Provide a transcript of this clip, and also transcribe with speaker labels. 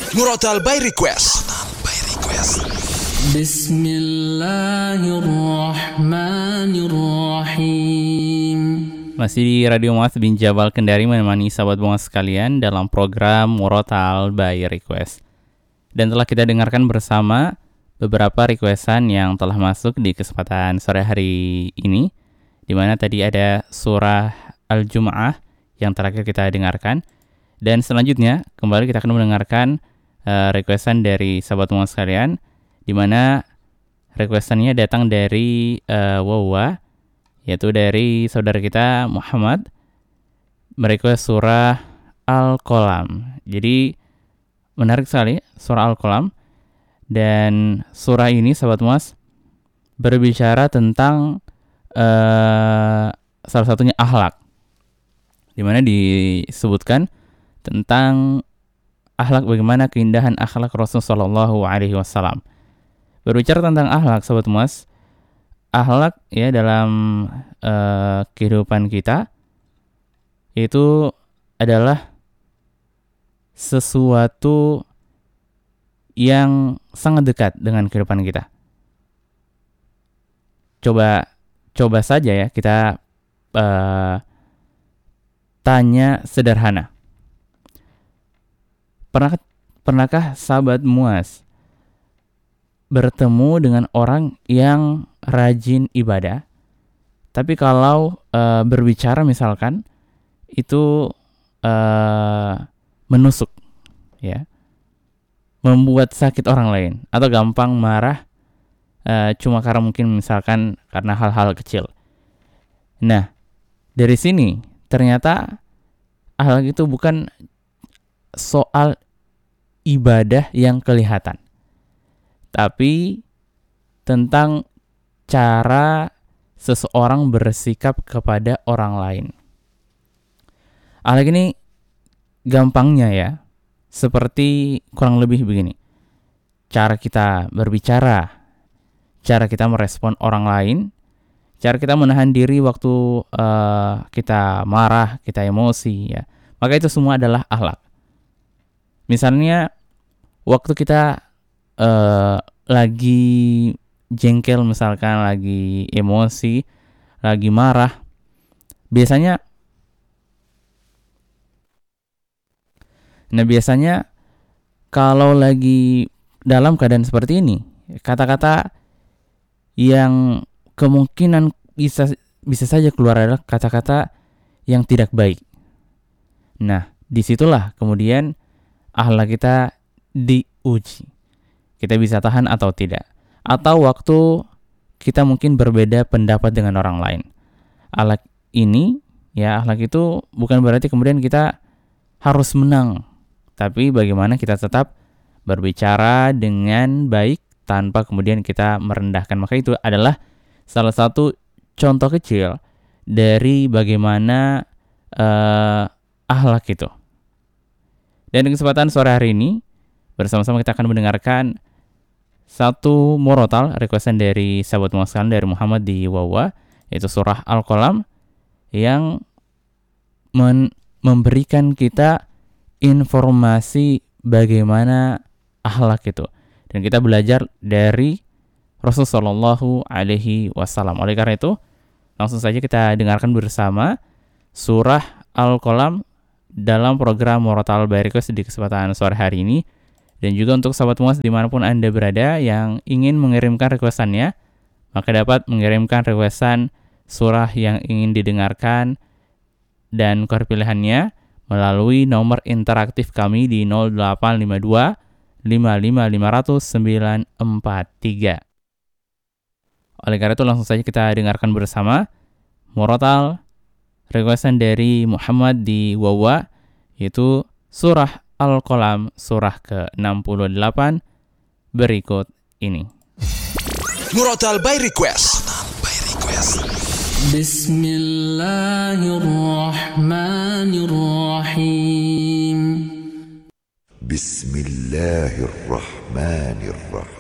Speaker 1: Murotal by Request.
Speaker 2: Bismillahirrahmanirrahim.
Speaker 3: Masih di Radio Muaz bin Jabal Kendari menemani sahabat bunga sekalian dalam program Murotal by Request. Dan telah kita dengarkan bersama beberapa requestan yang telah masuk di kesempatan sore hari ini, di mana tadi ada surah Al-Jumu'ah yang terakhir kita dengarkan. Dan selanjutnya kembali kita akan mendengarkan requestan dari sahabat bunga sekalian, di mana requestannya datang dari Wawa, yaitu dari saudara kita Muhammad, merequest surah Al-Qalam. Jadi menarik sekali surah Al-Qalam, dan surah ini sahabat Muaz berbicara tentang salah satunya akhlak, di mana disebutkan tentang akhlak, bagaimana keindahan akhlak Rasulullah SAW. Berbicara tentang akhlak, sahabat Muaz, akhlak ya dalam kehidupan kita itu adalah sesuatu yang sangat dekat dengan kehidupan kita. Coba saja ya kita tanya sederhana. Pernahkah sahabat Muaz bertemu dengan orang yang rajin ibadah, tapi kalau berbicara misalkan itu menusuk, ya, membuat sakit orang lain, atau gampang marah cuma karena mungkin misalkan karena hal-hal kecil. Nah, dari sini ternyata akhlak itu bukan soal ibadah yang kelihatan, tapi tentang cara seseorang bersikap kepada orang lain. Akhlak ini gampangnya ya, seperti kurang lebih begini. Cara kita berbicara, cara kita merespon orang lain, cara kita menahan diri waktu kita marah, kita emosi ya. Maka itu semua adalah akhlak. Misalnya waktu kita lagi jengkel, misalkan lagi emosi, lagi marah, biasanya kalau lagi dalam keadaan seperti ini, kata-kata yang kemungkinan bisa saja keluar adalah kata-kata yang tidak baik. Nah, disitulah kemudian akhlak kita diuji. Kita bisa tahan atau tidak. Atau waktu kita mungkin berbeda pendapat dengan orang lain. Akhlak ini, ya, akhlak itu bukan berarti kemudian kita harus menang, tapi bagaimana kita tetap berbicara dengan baik tanpa kemudian kita merendahkan. Maka itu adalah salah satu contoh kecil dari bagaimana akhlak itu. Dan di kesempatan sore hari ini bersama-sama kita akan mendengarkan satu murotal requestan dari sahabat muasalan dari Muhammad di Wawa, yaitu surah Al-Qalam, yang memberikan kita informasi bagaimana akhlak itu, dan kita belajar dari Rasulullah SAW. Oleh karena itu, langsung saja kita dengarkan bersama surah Al-Qalam dalam program Murotal by Request di kesempatan sore hari ini. Dan juga untuk sahabat Muaz dimanapun Anda berada yang ingin mengirimkan requestannya, maka dapat mengirimkan requestan surah yang ingin didengarkan dan kode pilihannya melalui nomor interaktif kami di 0852 55 500 943. Oleh karena itu langsung saja kita dengarkan bersama Murotal requestan dari Muhammad di Wawa, yaitu surah Al-Qalam surah ke-68 berikut ini.
Speaker 1: Murotal by Request.
Speaker 2: Bismillahirrahmanirrahim.
Speaker 4: Bismillahirrahmanirrahim.